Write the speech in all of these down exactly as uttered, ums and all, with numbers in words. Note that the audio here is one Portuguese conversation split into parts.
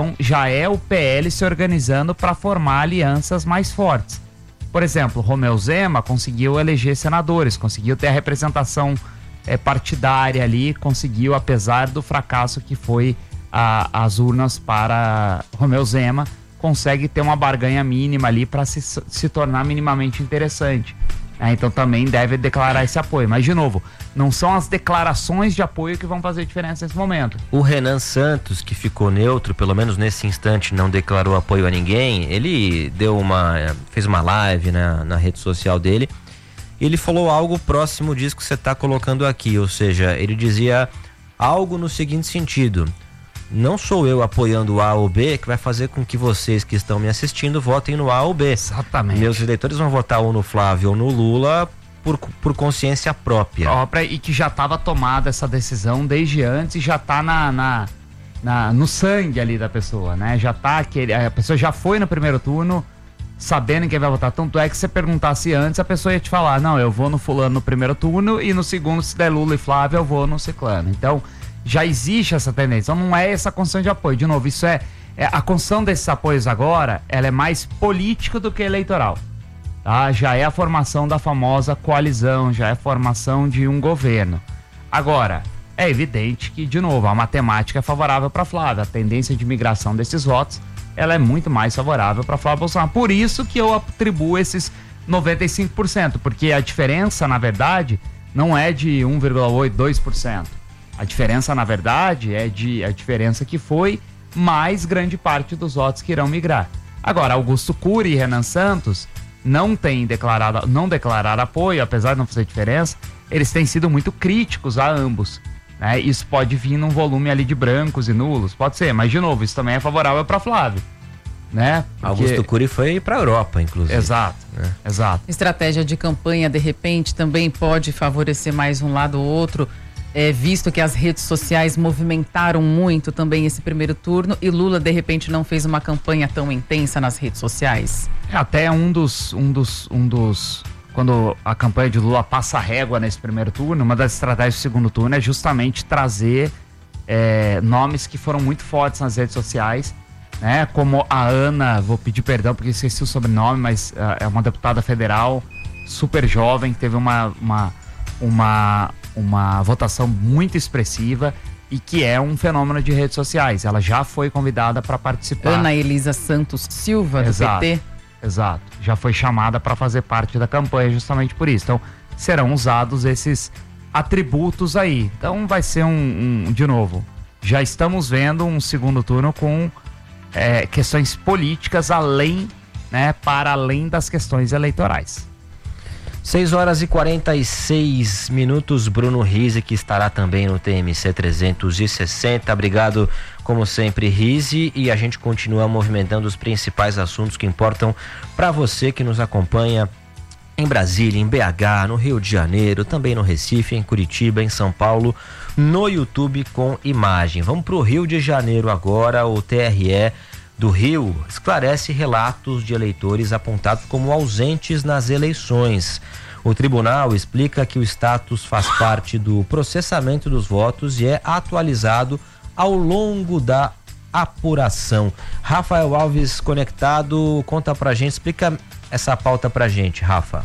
já é o P L se organizando para formar alianças mais fortes. Por exemplo, Romeu Zema conseguiu eleger senadores, conseguiu ter a representação é, partidária ali, conseguiu, apesar do fracasso que foi a, as urnas para Romeu Zema, consegue ter uma barganha mínima ali para se, se tornar minimamente interessante. É, então também deve declarar esse apoio. Mas, de novo, não são as declarações de apoio que vão fazer diferença nesse momento. O Renan Santos, que ficou neutro, pelo menos nesse instante não declarou apoio a ninguém, ele deu uma, fez uma live na, na rede social dele, e ele falou algo próximo disso que você está colocando aqui, ou seja, ele dizia algo no seguinte sentido: não sou eu apoiando o A ou B que vai fazer com que vocês que estão me assistindo votem no A ou B. Exatamente. Meus eleitores vão votar ou no Flávio ou no Lula por, por consciência própria. própria. E que já estava tomada essa decisão desde antes e já está na, na, na, no sangue ali da pessoa, né? Já tá aquele, a pessoa já foi no primeiro turno sabendo quem vai votar. Tanto é que se você perguntasse antes, a pessoa ia te falar: não, eu vou no fulano no primeiro turno e no segundo, se der Lula e Flávio, eu vou no ciclano. Então, já existe essa tendência, então não é essa construção de apoio. De novo, isso é, é a construção desses apoios agora, ela é mais política do que eleitoral, tá? Já é a formação da famosa coalizão, já é a formação de um governo. Agora, é evidente que, de novo, a matemática é favorável para Flávia, a tendência de migração desses votos, ela é muito mais favorável para Flávia Bolsonaro. Por isso que eu atribuo esses noventa e cinco por cento, porque a diferença, na verdade, não é de um vírgula oito, dois por cento. A diferença, na verdade, é de a diferença que foi mais grande parte dos votos que irão migrar. Agora, Augusto Cury e Renan Santos não têm declarado, não declararam apoio, apesar de não fazer diferença, eles têm sido muito críticos a ambos, né? Isso pode vir num volume ali de brancos e nulos, pode ser, mas de novo, isso também é favorável para Flávio, né? Porque... Augusto Cury foi para a Europa, inclusive. Exato, é. exato. Estratégia de campanha, de repente, também pode favorecer mais um lado ou outro. É, visto que as redes sociais movimentaram muito também esse primeiro turno e Lula de repente não fez uma campanha tão intensa nas redes sociais? É, até um dos, um dos, um dos, quando a campanha de Lula passa a régua nesse primeiro turno, uma das estratégias do segundo turno é justamente trazer é, nomes que foram muito fortes nas redes sociais, né? Como a Ana, vou pedir perdão porque esqueci o sobrenome, mas uh, é uma deputada federal super jovem, que teve uma, uma, uma uma votação muito expressiva e que é um fenômeno de redes sociais. Ela já foi convidada para participar. Ana Elisa Santos Silva, do exato, P T. Exato. Já foi chamada para fazer parte da campanha justamente por isso. Então, serão usados esses atributos aí. Então, vai ser um, um de novo, já estamos vendo um segundo turno com é, questões políticas além, né, para além das questões eleitorais. seis horas e quarenta e seis minutos, Bruno Rizzi, que estará também no T M C trezentos e sessenta. Obrigado, como sempre, Rizzi, e a gente continua movimentando os principais assuntos que importam para você que nos acompanha em Brasília, em B H, no Rio de Janeiro, também no Recife, em Curitiba, em São Paulo, no YouTube com imagem. Vamos para o Rio de Janeiro agora. O T R E do Rio esclarece relatos de eleitores apontados como ausentes nas eleições. O tribunal explica que o status faz parte do processamento dos votos e é atualizado ao longo da apuração. Rafael Alves conectado, conta pra gente, explica essa pauta pra gente, Rafa.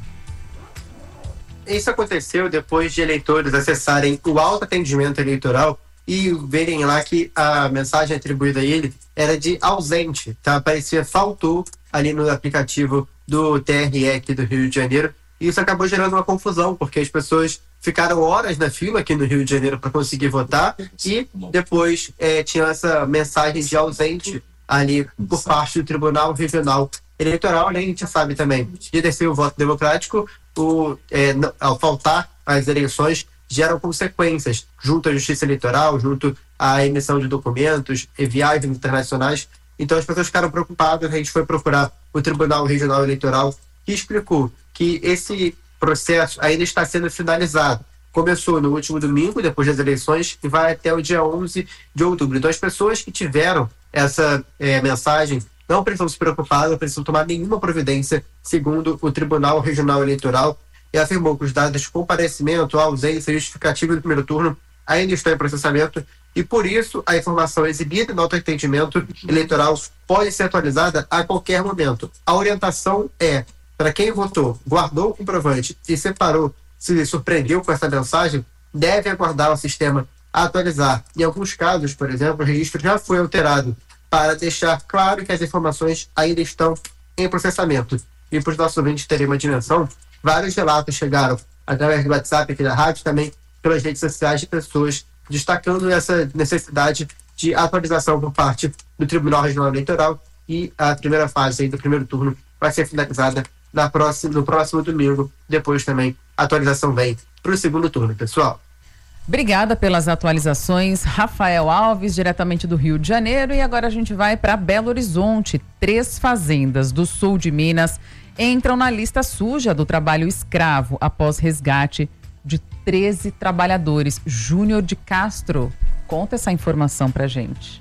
Isso aconteceu depois de eleitores acessarem o autoatendimento eleitoral e verem lá que a mensagem atribuída a ele era de ausente, tá? Parecia faltou ali no aplicativo do T R E aqui do Rio de Janeiro. E isso acabou gerando uma confusão, porque as pessoas ficaram horas na fila aqui no Rio de Janeiro para conseguir votar e depois é, tinha essa mensagem de ausente ali por parte do Tribunal Regional Eleitoral, né? A gente sabe também que exercer o voto democrático, o, é, ao faltar as eleições, geram consequências junto à Justiça Eleitoral, junto à emissão de documentos, e viagens internacionais. Então as pessoas ficaram preocupadas. A gente foi procurar o Tribunal Regional Eleitoral, que explicou que esse processo ainda está sendo finalizado. Começou no último domingo, depois das eleições, e vai até o dia onze de outubro. Então as pessoas que tiveram essa é, mensagem não precisam se preocupar, não precisam tomar nenhuma providência, segundo o Tribunal Regional Eleitoral, e afirmou que os dados de comparecimento, ausência e justificativa do primeiro turno ainda estão em processamento E por isso a informação exibida no autoatendimento eleitoral pode ser atualizada a qualquer momento. A orientação é, para quem votou, guardou o comprovante e separou, se surpreendeu com essa mensagem, deve aguardar o sistema atualizar. Em alguns casos, por exemplo, o registro já foi alterado para deixar claro que as informações ainda estão em processamento. E para os nossos ouvintes terem uma dimensão, vários relatos chegaram através do WhatsApp aqui da rádio, também pelas redes sociais de pessoas destacando essa necessidade de atualização por parte do Tribunal Regional Eleitoral, e a primeira fase aí do primeiro turno vai ser finalizada na próxima, no próximo domingo. Depois também a atualização vem para o segundo turno, pessoal. Obrigada pelas atualizações, Rafael Alves, diretamente do Rio de Janeiro. E agora a gente vai para Belo Horizonte. Três fazendas do sul de Minas entram na lista suja do trabalho escravo após resgate de treze trabalhadores. Júnior de Castro, conta essa informação pra gente.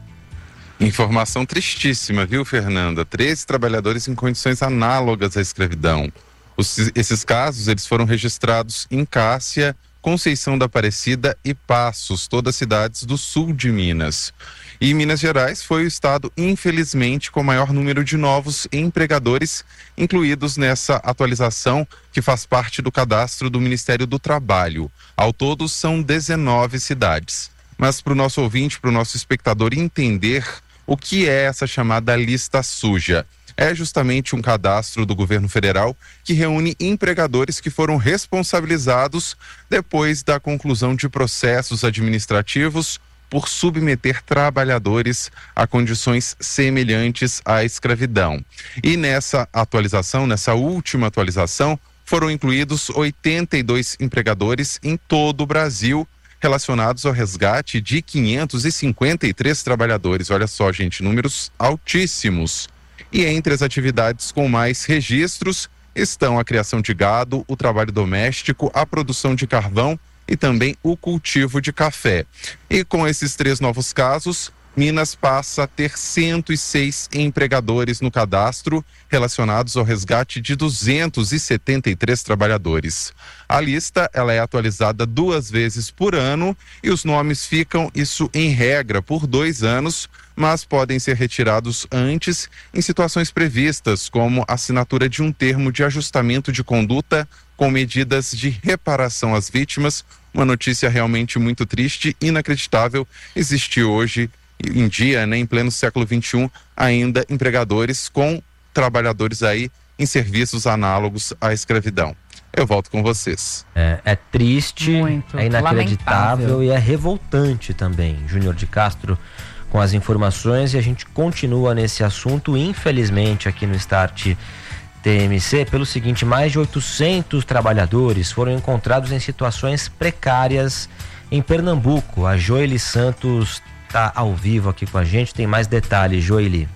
Informação tristíssima, viu, Fernanda? treze trabalhadores em condições análogas à escravidão. Os, esses casos, eles foram registrados em Cássia, Conceição da Aparecida e Passos, todas cidades do sul de Minas. E Minas Gerais foi o estado, infelizmente, com o maior número de novos empregadores incluídos nessa atualização que faz parte do cadastro do Ministério do Trabalho. Ao todo, são dezenove cidades. Mas para o nosso ouvinte, para o nosso espectador entender o que é essa chamada lista suja. É justamente um cadastro do governo federal que reúne empregadores que foram responsabilizados depois da conclusão de processos administrativos por submeter trabalhadores a condições semelhantes à escravidão. E nessa atualização, nessa última atualização, foram incluídos oitenta e dois empregadores em todo o Brasil, relacionados ao resgate de quinhentos e cinquenta e três trabalhadores. Olha só, gente, números altíssimos. E entre as atividades com mais registros estão a criação de gado, o trabalho doméstico, a produção de carvão e também o cultivo de café. E com esses três novos casos, Minas passa a ter cento e seis empregadores no cadastro relacionados ao resgate de duzentos e setenta e três trabalhadores. A lista ela é atualizada duas vezes por ano e os nomes ficam, isso em regra, por dois anos, mas podem ser retirados antes em situações previstas, como assinatura de um termo de ajustamento de conduta com medidas de reparação às vítimas. Uma notícia realmente muito triste, inacreditável. Existe hoje em dia, né, em pleno século vinte e um, ainda empregadores com trabalhadores aí em serviços análogos à escravidão. Eu volto com vocês. É, é triste, Muito, é inacreditável lamentável. E é revoltante também. Júnior de Castro com as informações, e a gente continua nesse assunto, infelizmente, aqui no Start T M C, pelo seguinte: mais de oitocentos trabalhadores foram encontrados em situações precárias em Pernambuco. A Joeli Santos está ao vivo aqui com a gente, tem mais detalhes. Joeli.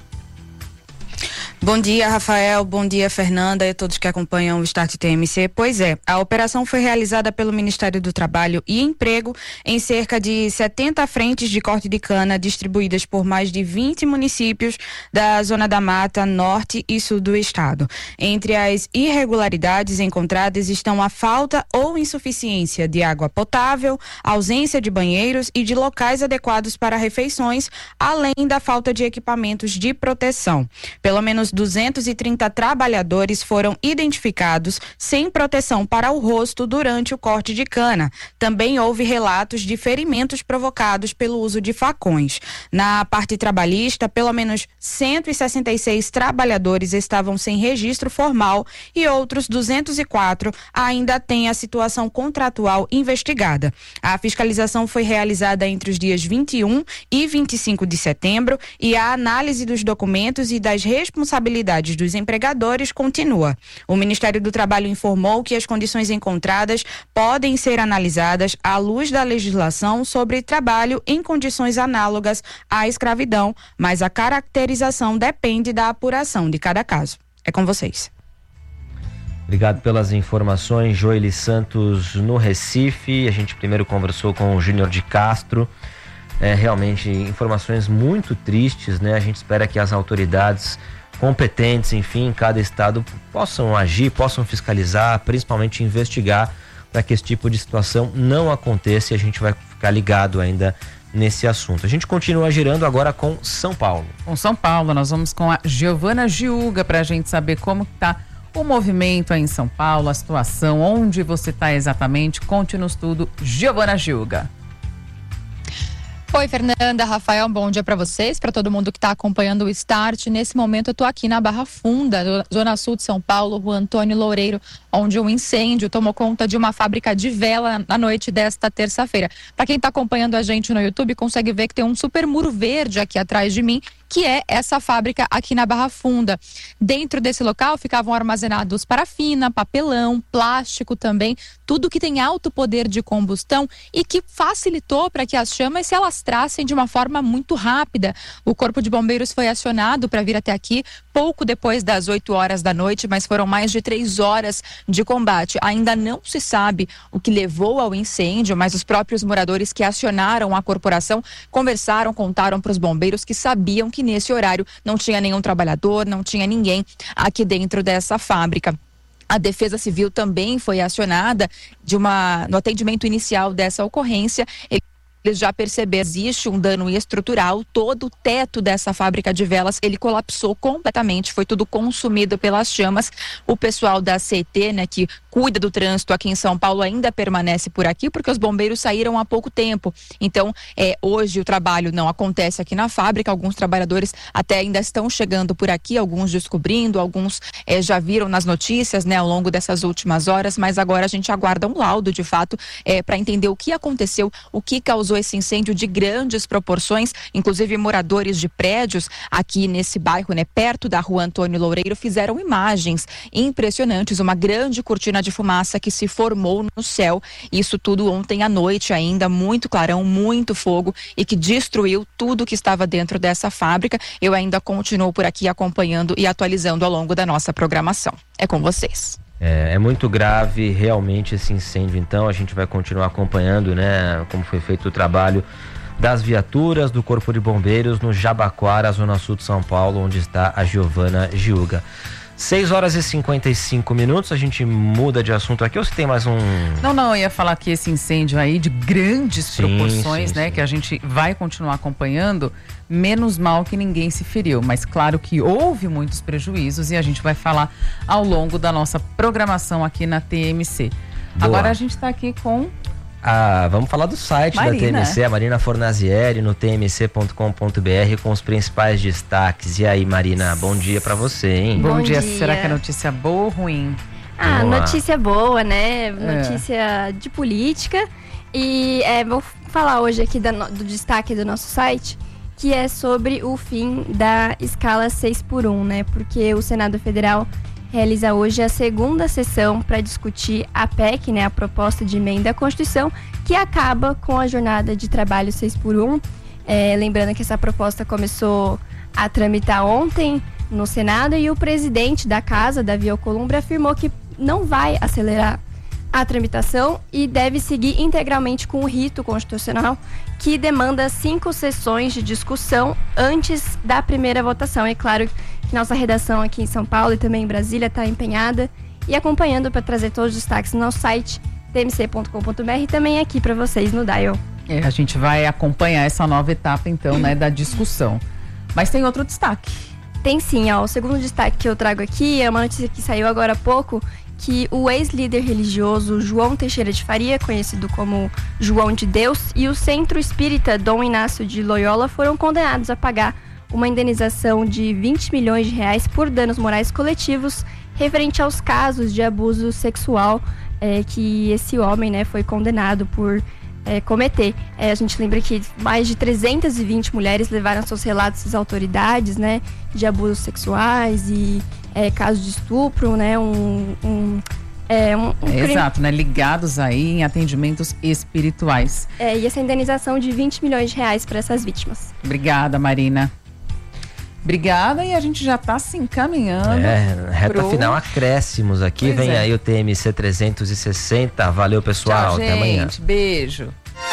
Bom dia, Rafael. Bom dia, Fernanda e a todos que acompanham o Start T M C. Pois é, a operação foi realizada pelo Ministério do Trabalho e Emprego em cerca de setenta frentes de corte de cana distribuídas por mais de vinte municípios da Zona da Mata, Norte e Sul do estado. Entre as irregularidades encontradas estão a falta ou insuficiência de água potável, ausência de banheiros e de locais adequados para refeições, além da falta de equipamentos de proteção. Pelo menos duzentos e trinta trabalhadores foram identificados sem proteção para o rosto durante o corte de cana. Também houve relatos de ferimentos provocados pelo uso de facões. Na parte trabalhista, pelo menos cento e sessenta e seis trabalhadores estavam sem registro formal e outros duzentos e quatro ainda têm a situação contratual investigada. A fiscalização foi realizada entre os dias vinte e um e vinte e cinco de setembro e a análise dos documentos e das responsabilidades dos empregadores continua. O Ministério do Trabalho informou que as condições encontradas podem ser analisadas à luz da legislação sobre trabalho em condições análogas à escravidão, mas a caracterização depende da apuração de cada caso. É com vocês. Obrigado pelas informações, Joeli Santos no Recife. A gente primeiro conversou com o Júnior de Castro. É, realmente informações muito tristes, né? A gente espera que as autoridades competentes, enfim, em cada estado possam agir, possam fiscalizar, principalmente investigar, para que esse tipo de situação não aconteça, e a gente vai ficar ligado ainda nesse assunto. A gente continua girando agora com São Paulo. Com São Paulo, nós vamos com a Giovana Giuga para a gente saber como está o movimento aí em São Paulo, a situação, onde você está exatamente. Conte-nos tudo, Giovana Giuga. Oi, Fernanda, Rafael, bom dia para vocês, para todo mundo que está acompanhando o Start. Nesse momento eu estou aqui na Barra Funda, zona sul de São Paulo, Rua Antônio Loureiro, onde um incêndio tomou conta de uma fábrica de vela na noite desta terça-feira. Para quem está acompanhando a gente no YouTube, consegue ver que tem um super muro verde aqui atrás de mim, que é essa fábrica aqui na Barra Funda. Dentro desse local ficavam armazenados parafina, papelão, plástico também, tudo que tem alto poder de combustão e que facilitou para que as chamas se alastrassem de uma forma muito rápida. O Corpo de Bombeiros foi acionado para vir até aqui pouco depois das oito horas da noite, mas foram mais de três horas de combate. Ainda não se sabe o que levou ao incêndio, mas os próprios moradores que acionaram a corporação conversaram, contaram para os bombeiros que sabiam que que nesse horário não tinha nenhum trabalhador, não tinha ninguém aqui dentro dessa fábrica. A Defesa Civil também foi acionada de uma, no atendimento inicial dessa ocorrência. Eles já perceberam que existe um dano estrutural, todo o teto dessa fábrica de velas, ele colapsou completamente, foi tudo consumido pelas chamas. O pessoal da C E T, né, que cuida do trânsito aqui em São Paulo, ainda permanece por aqui, porque os bombeiros saíram há pouco tempo. Então, é, hoje o trabalho não acontece aqui na fábrica, alguns trabalhadores até ainda estão chegando por aqui, alguns descobrindo, alguns é, já viram nas notícias, né, ao longo dessas últimas horas, mas agora a gente aguarda um laudo, de fato, é, para entender o que aconteceu, o que causou esse incêndio de grandes proporções. Inclusive moradores de prédios aqui nesse bairro, né, perto da Rua Antônio Loureiro, fizeram imagens impressionantes, uma grande cortina de fumaça que se formou no céu, isso tudo ontem à noite ainda, muito clarão, muito fogo e que destruiu tudo que estava dentro dessa fábrica. Eu ainda continuo por aqui acompanhando e atualizando ao longo da nossa programação. É com vocês. É, é muito grave realmente esse incêndio, então a gente vai continuar acompanhando, né, como foi feito o trabalho das viaturas do Corpo de Bombeiros no Jabaquara, zona sul de São Paulo, onde está a Giovana Giuga. seis horas e cinquenta e cinco minutos, a gente muda de assunto aqui, ou você tem mais um... Não, não, eu ia falar que esse incêndio aí de grandes Sim, proporções, sim, né, sim. que a gente vai continuar acompanhando, menos mal que ninguém se feriu, mas claro que houve muitos prejuízos e a gente vai falar ao longo da nossa programação aqui na T M C. Boa. Agora a gente está aqui com... Ah, vamos falar do site Marina. da T M C, a Marina Fornazieri, no t m c ponto com ponto b r, com os principais destaques. E aí, Marina, bom dia pra você, hein? Bom, Bom dia. dia. Será que é notícia boa ou ruim? Ah, Vamos lá. notícia boa, né? Notícia de política. E é, vou falar hoje aqui da no- do destaque do nosso site, que é sobre o fim da escala seis por um, né? Porque o Senado Federal realiza hoje a segunda sessão para discutir a P E C, né? A proposta de emenda à Constituição, que acaba com a jornada de trabalho seis por um. É, lembrando que essa proposta começou a tramitar ontem no Senado e o presidente da casa, Davi Alcolumbre, afirmou que não vai acelerar a tramitação e deve seguir integralmente com o rito constitucional, que demanda cinco sessões de discussão antes da primeira votação. É claro que nossa redação aqui em São Paulo e também em Brasília está empenhada e acompanhando para trazer todos os destaques no nosso site t m c ponto com ponto b r e também aqui para vocês no Dial. É, a gente vai acompanhar essa nova etapa, então, né, da discussão. Mas tem outro destaque. Tem sim, ó. O segundo destaque que eu trago aqui é uma notícia que saiu agora há pouco, que o ex-líder religioso João Teixeira de Faria, conhecido como João de Deus, e o Centro Espírita Dom Inácio de Loyola foram condenados a pagar uma indenização de vinte milhões de reais por danos morais coletivos referente aos casos de abuso sexual é, que esse homem, né, foi condenado por é, cometer. É, a gente lembra que mais de trezentas e vinte mulheres levaram seus relatos às autoridades, né, de abusos sexuais e é, casos de estupro, né, um... um É um, um crime. Exato, né? Ligados aí em atendimentos espirituais. É, e essa indenização de vinte milhões de reais para essas vítimas. Obrigada, Marina. Obrigada, e a gente já está se encaminhando. É, reta pro... final, acréscimos aqui. Pois Vem é. aí o T M C trezentos e sessenta. Valeu, pessoal. Tchau, Até amanhã. gente. Beijo.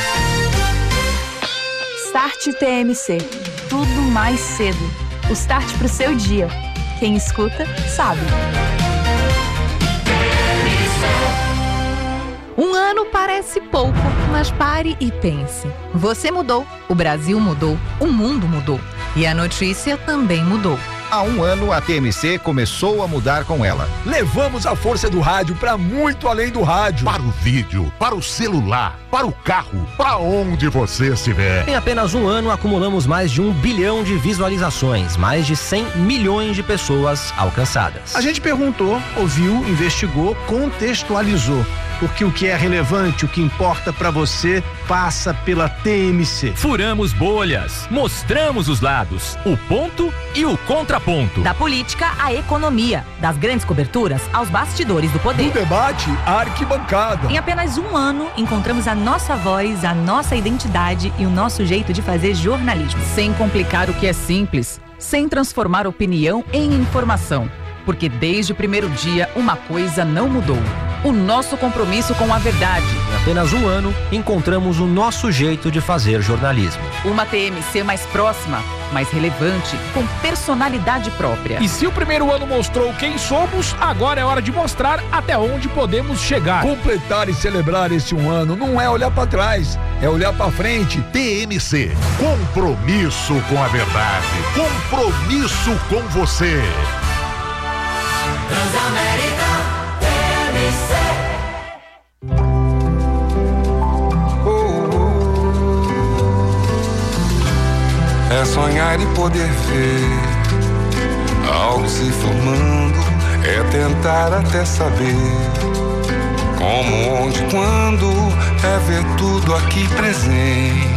Start T M C. Tudo mais cedo. O start pro seu dia. Quem escuta, sabe. Um ano ano parece pouco, mas pare e pense. Você mudou, o Brasil mudou, o mundo mudou e a notícia também mudou. Há um ano, a T M C começou a mudar com ela. Levamos a força do rádio para muito além do rádio. Para o vídeo, para o celular, para o carro, para onde você estiver. Em apenas um ano, acumulamos mais de um bilhão de visualizações, mais de cem milhões de pessoas alcançadas. A gente perguntou, ouviu, investigou, contextualizou. Porque o que é relevante, o que importa para você, passa pela T M C. Furamos bolhas, mostramos os lados, o ponto e o contraponto. Da política à economia, das grandes coberturas aos bastidores do poder. Do debate à arquibancada. Em apenas um ano, encontramos a nossa voz, a nossa identidade e o nosso jeito de fazer jornalismo. Sem complicar o que é simples, sem transformar opinião em informação. Porque desde o primeiro dia, uma coisa não mudou. O nosso compromisso com a verdade. Em apenas um ano, encontramos o nosso jeito de fazer jornalismo. Uma T M C mais próxima, mais relevante, com personalidade própria. E se o primeiro ano mostrou quem somos, agora é hora de mostrar até onde podemos chegar. Completar e celebrar esse um ano não é olhar para trás, é olhar para frente. T M C, compromisso com a verdade, compromisso com você. Transamérica T M C. É sonhar e poder ver algo se formando, é tentar até saber como, onde, quando, é ver tudo aqui presente.